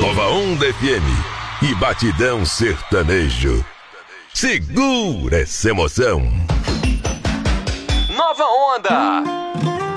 Nova Onda FM e Batidão Sertanejo. Segura essa emoção. Nova Onda.